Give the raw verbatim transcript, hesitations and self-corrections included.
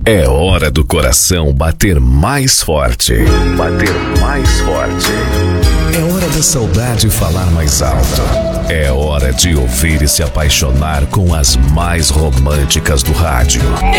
É hora do coração bater mais forte. Bater mais forte. É hora da saudade falar mais alto. É hora de ouvir e se apaixonar com as mais românticas do rádio.